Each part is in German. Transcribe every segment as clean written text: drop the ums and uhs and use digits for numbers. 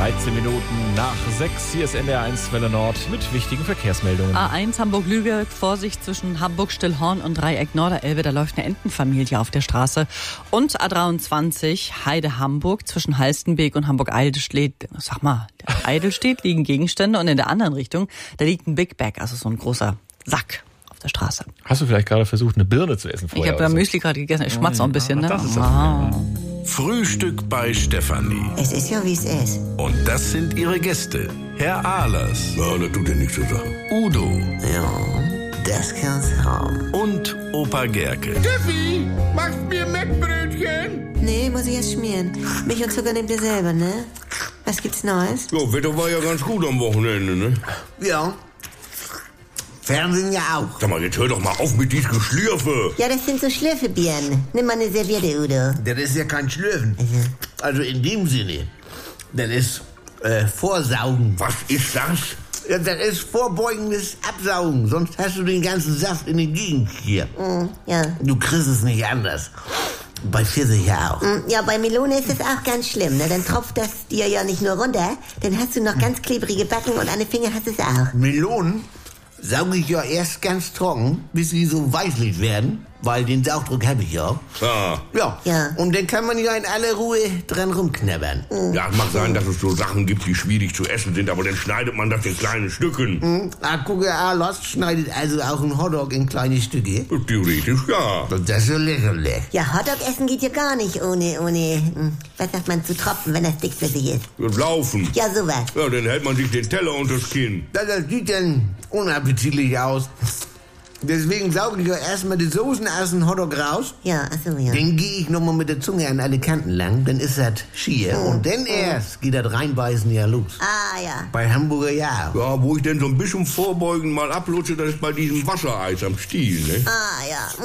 13 Minuten nach 6. Hier ist NDR1 Welle Nord mit wichtigen Verkehrsmeldungen. A1 Hamburg-Lübeck, Vorsicht zwischen Hamburg-Stillhorn und Dreieck Norderelbe. Da läuft eine Entenfamilie auf der Straße. Und A23 Heide-Hamburg zwischen Halstenbek und Hamburg-Eidelstedt. Sag mal, Eidelstedt liegen Gegenstände und in der anderen Richtung, da liegt ein Big Bag, also so ein großer Sack auf der Straße. Hast du vielleicht gerade versucht, eine Birne zu essen vorher? Ich habe ja Müsli gerade gegessen. Ich schmatze auch ein bisschen, ne? Das ist das Frühstück bei Stefanie. Es ist ja, wie es ist. Und das sind ihre Gäste. Herr Ahlers. Ja, das tut ja nichts zur Sache. Udo. Ja, das kann's haben. Und Opa Gerke. Steffi, machst mir Mettbrötchen? Nee, muss ich erst schmieren. Milch und Zucker nehmt ihr selber, ne? Was gibt's Neues? Ja, Wetter war ja ganz gut am Wochenende, ne? Ja. Fernsehen ja auch. Sag mal, jetzt hör doch mal auf mit diesem Geschlürfe. Ja, das sind so Schlürfebieren. Nimm mal eine Serviette, Udo. Das ist ja kein Schlürfen. Also in dem Sinne. Das ist Vorsaugen. Was ist das? Ja, das ist vorbeugendes Absaugen. Sonst hast du den ganzen Saft in den Gegend hier. Ja. Du kriegst es nicht anders. Bei Pfirsich ja auch. Ja, bei Melone ist es auch ganz schlimm, ne? Dann tropft das dir ja nicht nur runter, dann hast du noch ganz klebrige Backen und an den Fingern hast du es auch. Melonen sauge ich ja erst ganz trocken, bis sie so weißlich werden, weil den Saugdruck habe ich ja. Ja. Ja. Und dann kann man ja in aller Ruhe dran rumknabbern. Ja, es mag sein, dass es so Sachen gibt, die schwierig zu essen sind, aber dann schneidet man das in kleine Stücken. Gucke, Lost schneidet also auch ein Hotdog in kleine Stücke. Theoretisch ja. Das ist so lächerlich. Ja, Hotdog essen geht ja gar nicht ohne, was sagt man, zu tropfen, wenn das dickflüssig ist. Und laufen. Ja, sowas. Ja, dann hält man sich den Teller unters Kinn. Das sieht dann unappetitlich aus. Deswegen sauge ich ja erstmal die Soßen aus dem Hotdog raus. Ja, achso, ja. Dann gehe ich nochmal mit der Zunge an alle Kanten lang. Dann ist das schier. Und dann erst geht das Reinbeißen ja los. Ah, ja. Bei Hamburger ja. Ja, wo ich denn so ein bisschen vorbeugend mal ablutsche, das ist bei diesem Wassereis am Stiel, ne? Ah,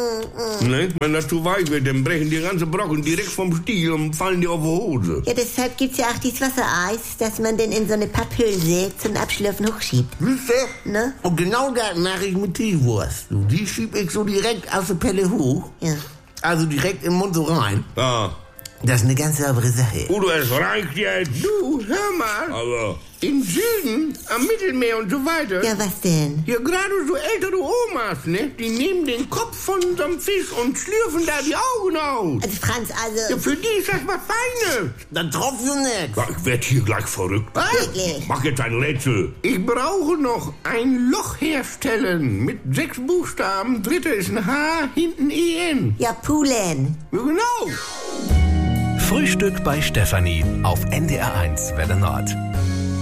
ja. Ne? Wenn das zu weich wird, dann brechen die ganzen Brocken direkt vom Stiel und fallen dir auf die Hose. Ja, deshalb gibt's ja auch dieses Wassereis, dass man denn in so eine Papphülse zum Abschlürfen hochschiebt. Siehst du? Ne? Und genau das mache ich mit Teewurst. Die schieb ich so direkt aus der Pelle hoch. Ja. Also direkt im Mund so rein. Ja. Das ist eine ganz saubere Sache. Udo, es reicht jetzt. Du, hör mal. Aber im Süden, am Mittelmeer und so weiter. Ja, was denn? Ja, gerade so ältere Omas, ne? Die nehmen den Kopf von unserem Fisch und schlürfen da die Augen aus. Also, Franz, Ja, für die ist das was Feines. Dann tropft so nix. Ja, ich werd hier gleich verrückt. Wirklich? Mach jetzt ein Rätsel. Ich brauche noch ein Loch herstellen mit 6 Buchstaben. Dritter ist ein H, hinten EN. Ja, Pulen. Ja, genau. Frühstück bei Stefanie auf NDR1 Welle Nord.